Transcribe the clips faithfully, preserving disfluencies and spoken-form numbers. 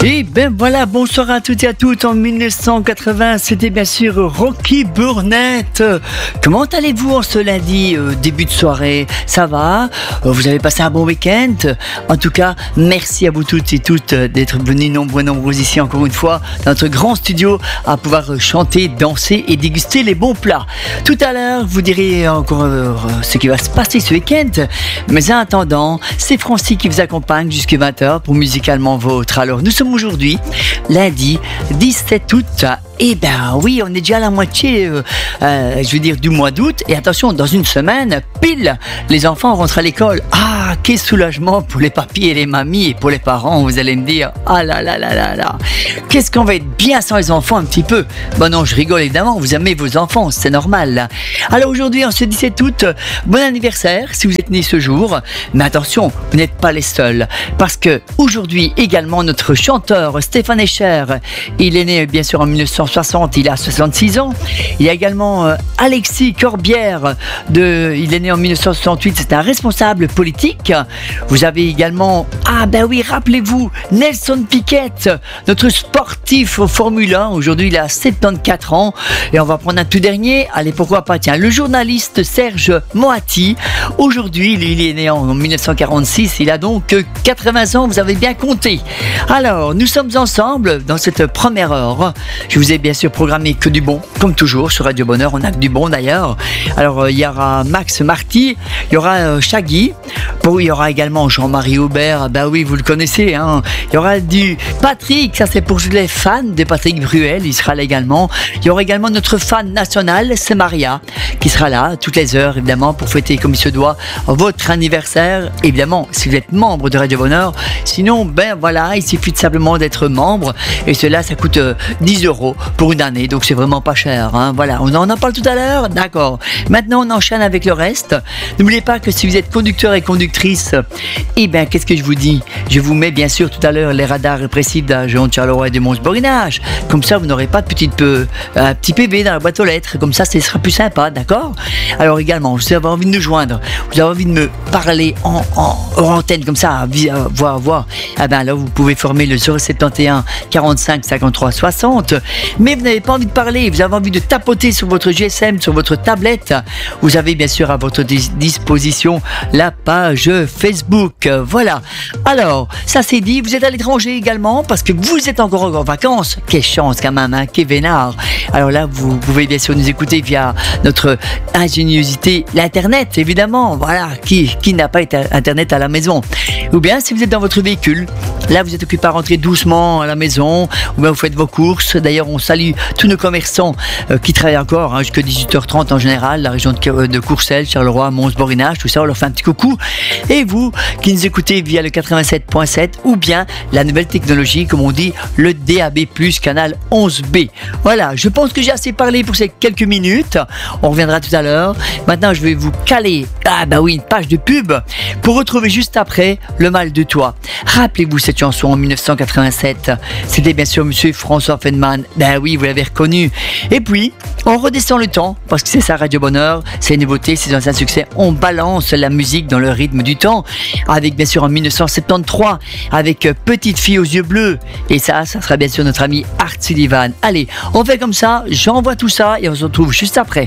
Et ben voilà, bonsoir à toutes et à toutes. En mille neuf cent quatre-vingts, c'était bien sûr Rocky Burnett. Comment allez-vous en ce lundi, euh, début de soirée? Ça va? euh, Vous avez passé un bon week-end? En tout cas, merci à vous toutes et toutes d'être venus nombreux et nombreux ici encore une fois dans notre grand studio à pouvoir chanter, danser et déguster les bons plats. Tout à l'heure, vous direz encore euh, ce qui va se passer ce week-end. Mais en attendant, c'est Francis qui vous accompagne jusqu'à vingt heures pour Musicalement Vôtre. Alors, nous sommes aujourd'hui, lundi dix-sept août. Eh ben oui, on est déjà à la moitié, euh, euh, je veux dire, du mois d'août. Et attention, dans une semaine, pile, les enfants rentrent à l'école. Ah, quel soulagement pour les papis et les mamies et pour les parents. Vous allez me dire, ah là là là là là, qu'est-ce qu'on va être bien sans les enfants un petit peu. Bon non, je rigole évidemment, vous aimez vos enfants, c'est normal. Alors aujourd'hui, en ce dix-sept août, bon anniversaire si vous êtes né ce jour. Mais attention, vous n'êtes pas les seuls. Parce que aujourd'hui également, notre chanteur Stéphane Escher, il est né bien sûr en mille neuf cent soixante, il a soixante-six ans. Il y a également euh, Alexis Corbière, de, il est né en mille neuf cent soixante-huit, c'est un responsable politique. Vous avez également, ah ben oui, rappelez-vous, Nelson Piquet, notre sportif au Formule un. Aujourd'hui, il a soixante-quatorze ans. Et on va prendre un tout dernier, allez, pourquoi pas, tiens, le journaliste Serge Moati. Aujourd'hui, il est né en mille neuf cent quarante-six, il a donc quatre-vingts ans, vous avez bien compté. Alors, nous sommes ensemble dans cette première heure. Je vous ai bien sûr programmé que du bon, comme toujours sur Radio Bonheur, on a que du bon d'ailleurs. Alors, il y aura Max Marty, il y aura euh, Shaggy, bon, il y aura également Jean-Marie Aubert, bah oui, vous le connaissez, hein. Il y aura du Patrick, ça c'est pour les fans de Patrick Bruel, il sera là également. Il y aura également notre fan national, c'est Maria, qui sera là toutes les heures, évidemment, pour fêter comme il se doit votre anniversaire, évidemment, si vous êtes membre de Radio Bonheur. Sinon, ben voilà, il suffit simplement d'être membre, et cela, ça coûte euh, dix euros pour une année, donc c'est vraiment pas cher, hein. Voilà, on en parle tout à l'heure, d'accord. Maintenant, on enchaîne avec le reste. N'oubliez pas que si vous êtes conducteur et conductrice, eh bien, qu'est-ce que je vous dis? Je vous mets bien sûr tout à l'heure les radars répressifs d'Agen de Charleroi et de Mons-Borinage. Comme ça, vous n'aurez pas de petite peu, un petit P V dans la boîte aux lettres. Comme ça, ce sera plus sympa, d'accord? Alors également, vous avez envie de nous joindre, vous avez envie de me parler en, en hors antenne, comme ça, à, à voir, voir. Eh bien, là, vous pouvez former le zéro sept et un quarante-cinq cinquante-trois soixante. Mais vous n'avez pas envie de parler, vous avez envie de tapoter sur votre G S M, sur votre tablette. Vous avez bien sûr à votre dis- disposition la page Facebook. Voilà. Alors, ça c'est dit, vous êtes à l'étranger également parce que vous êtes encore en vacances. Quelle chance quand même, hein, quel vénard. Alors là, vous pouvez bien sûr nous écouter via notre ingéniosité, l'internet évidemment. Voilà, qui, qui n'a pas internet à la maison? Ou bien si vous êtes dans votre véhicule, là vous êtes occupé à rentrer doucement à la maison, ou bien vous faites vos courses. D'ailleurs, on salue tous nos commerçants euh, qui travaillent encore hein, jusqu'à dix-huit heures trente en général, la région de, de Courcelles, Charleroi, Mons-Borinage, tout ça, on leur fait un petit coucou. Et vous qui nous écoutez via le quatre-vingt-sept point sept ou bien la nouvelle technologie, comme on dit, le D A B plus, canal onze B. Voilà, je pense que j'ai assez parlé pour ces quelques minutes. On reviendra tout à l'heure. Maintenant, je vais vous caler, ah bah oui, une page de pub pour retrouver juste après Le Mal de Toi. Rappelez-vous cette chanson en mille neuf cent quatre-vingt-sept. C'était bien sûr Monsieur François Feldman. Ben oui, vous l'avez reconnu. Et puis, on redescend le temps, parce que c'est ça Radio Bonheur, c'est une nouveauté, c'est un succès. On balance la musique dans le rythme du temps, avec bien sûr en mille neuf cent soixante-treize, avec Petite fille aux yeux bleus. Et ça, ça sera bien sûr notre ami Art Sullivan. Allez, on fait comme ça, j'envoie tout ça et on se retrouve juste après.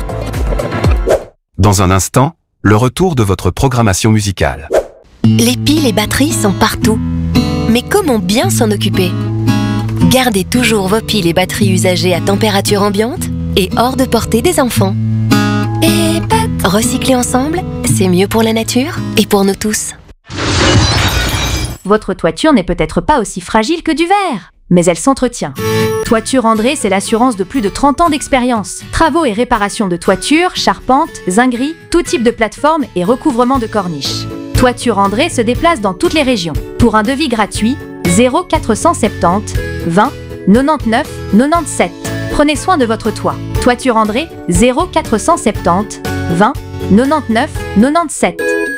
Dans un instant, le retour de votre programmation musicale. Les piles et batteries sont partout. Mais comment bien s'en occuper? Gardez toujours vos piles et batteries usagées à température ambiante et hors de portée des enfants. Et pat- recycler ensemble, c'est mieux pour la nature et pour nous tous. Votre toiture n'est peut-être pas aussi fragile que du verre, mais elle s'entretient. Toiture André, c'est l'assurance de plus de trente ans d'expérience. Travaux et réparations de toiture, charpentes, zingueries, tout type de plateforme et recouvrement de corniches. Toiture André se déplace dans toutes les régions. Pour un devis gratuit, zéro quatre cent soixante-dix vingt quatre-vingt-neuf quatre-vingt-dix-sept. Prenez soin de votre toit. Toiture André, zéro quatre cent soixante-dix vingt quatre-vingt-neuf quatre-vingt-dix-sept.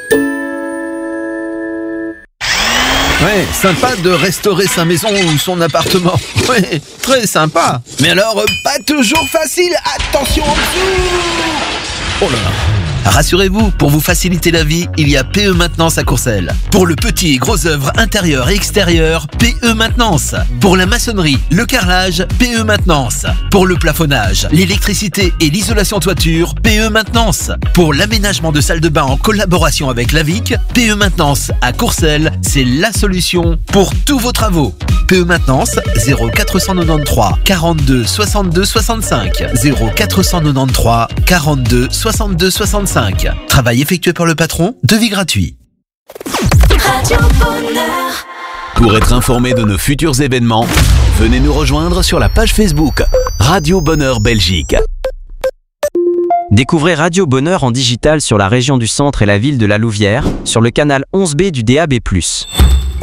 Ouais, sympa de restaurer sa maison ou son appartement. Ouais, très sympa. Mais alors, pas toujours facile. Attention en dessous. Oh là là. Rassurez-vous, pour vous faciliter la vie, il y a P E Maintenance à Courcelles. Pour le petit et gros œuvre intérieur et extérieur, P E Maintenance. Pour la maçonnerie, le carrelage, P E Maintenance. Pour le plafonnage, l'électricité et l'isolation toiture, P E Maintenance. Pour l'aménagement de salles de bain en collaboration avec la Vic, P E Maintenance à Courcelles, c'est la solution pour tous vos travaux. P E Maintenance, zéro quatre cent quatre-vingt-treize quarante-deux soixante-deux soixante-cinq, zéro quatre cent quatre-vingt-treize quarante-deux soixante-deux soixante-cinq. Travail effectué par le patron, devis gratuit. Radio Bonheur. Pour être informé de nos futurs événements, venez nous rejoindre sur la page Facebook Radio Bonheur Belgique. Découvrez Radio Bonheur en digital sur la région du Centre et la ville de La Louvière, sur le canal onze B du D A B plus.